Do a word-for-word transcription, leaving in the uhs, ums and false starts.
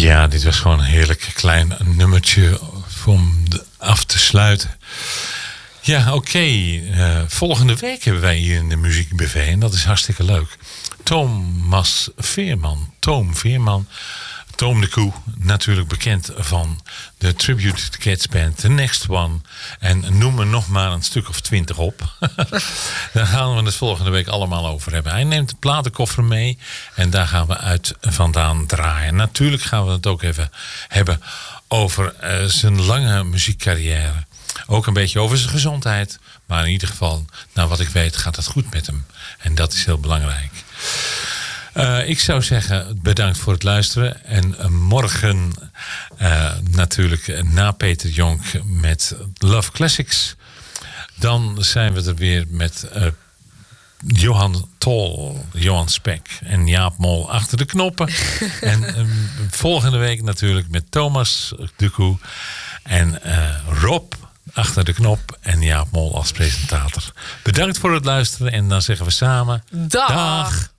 Ja, dit was gewoon een heerlijk klein nummertje om af te sluiten. Ja, oké. Okay. Uh, volgende week hebben wij hier in de Muziek B V en dat is hartstikke leuk. Thomas Veerman. Toom Veerman. Toom de Koe, natuurlijk bekend van de Tribute to Cats band The Next One. En noem er nog maar een stuk of twintig op. Daar gaan we het volgende week allemaal over hebben. Hij neemt de platenkoffer mee en daar gaan we uit vandaan draaien. Natuurlijk gaan we het ook even hebben over uh, zijn lange muziekcarrière. Ook een beetje over zijn gezondheid. Maar in ieder geval, naar wat ik weet, gaat het goed met hem. En dat is heel belangrijk. Uh, ik zou zeggen, bedankt voor het luisteren. En uh, morgen uh, natuurlijk na Peter Jonk met Love Classics. Dan zijn we er weer met uh, Johan Tol, Johan Spek en Jaap Mol achter de knoppen. en um, volgende week natuurlijk met Thomas de Koe en uh, Rob achter de knop en Jaap Mol als presentator. Bedankt voor het luisteren en dan zeggen we samen... Dag! Dag.